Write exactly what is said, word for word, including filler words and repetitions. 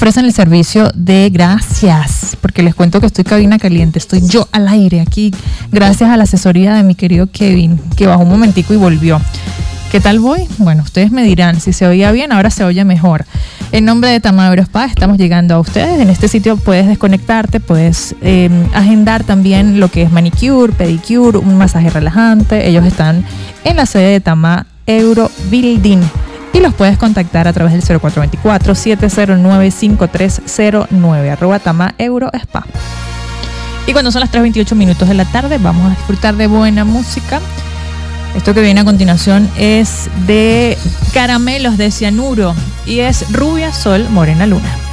ofrecen el servicio de gracias, porque les cuento que estoy cabina caliente, estoy yo al aire aquí, gracias a la asesoría de mi querido Kevin, que bajó un momentico y volvió. ¿Qué tal voy? Bueno, ustedes me dirán, si se oía bien, ahora se oye mejor. En nombre de Tama Euro Spa estamos llegando a ustedes. En este sitio puedes desconectarte, puedes eh, agendar también lo que es manicure, pedicure, un masaje relajante. Ellos están en la sede de Tama Euro Building y los puedes contactar a través del cero cuatro dos cuatro, siete cero nueve, cinco tres cero nueve, arroba Tama Euro Spa. Y cuando son las tres veintiocho minutos de la tarde, vamos a disfrutar de buena música. Esto que viene a continuación es de Caramelos de Cianuro y es Rubia Sol Morena Luna.